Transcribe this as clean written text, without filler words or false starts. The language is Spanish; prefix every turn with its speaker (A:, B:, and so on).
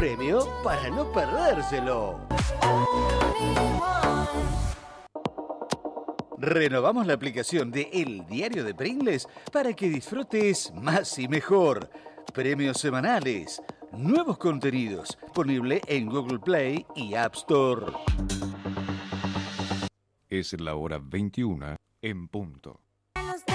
A: premio para no perdérselo. Renovamos la aplicación de El Diario de Pringles para que disfrutes más y mejor. Premios semanales, nuevos contenidos, disponible en Google Play y App Store.
B: Es la hora 21 en punto.